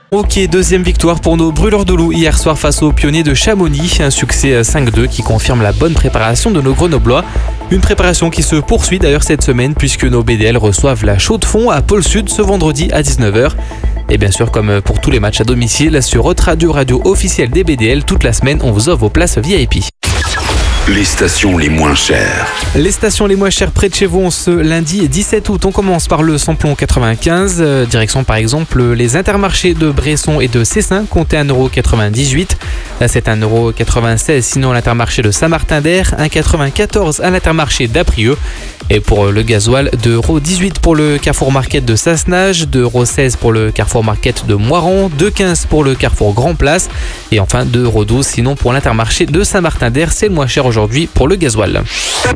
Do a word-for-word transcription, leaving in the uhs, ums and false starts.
Ok, deuxième victoire pour nos brûleurs de loup hier soir face aux pionniers de Chamonix. Un succès cinq deux qui confirme la bonne préparation de nos Grenoblois. Une préparation qui se poursuit d'ailleurs cette semaine puisque nos B D L reçoivent la Chaux-de-Fonds à Pôle Sud ce vendredi à dix-neuf heures. Et bien sûr, comme pour tous les matchs à domicile, sur Haute Radio, radio officielle des B D L, toute la semaine, on vous offre vos places V I P. Les stations les moins chères. Les stations les moins chères près de chez vous en ce lundi dix-sept août. On commence par le samplon quatre-vingt-quinze, euh, direction par exemple les Intermarchés de Bresson et de Cessin, comptez un euro quatre-vingt-dix-huit. Là c'est un euro quatre-vingt-seize, sinon l'Intermarché de Saint-Martin-d'Air, un euro quatre-vingt-quatorze à l'Intermarché d'Aprieux. Et pour le gasoil, deux euros dix-huit pour le Carrefour Market de Sassenage, deux euros seize pour le Carrefour Market de Moiran, deux euros quinze pour le Carrefour Grand Place et enfin deux euros douze sinon pour l'Intermarché de Saint-Martin-d'Air. C'est le moins cher aujourd'hui pour le gasoil.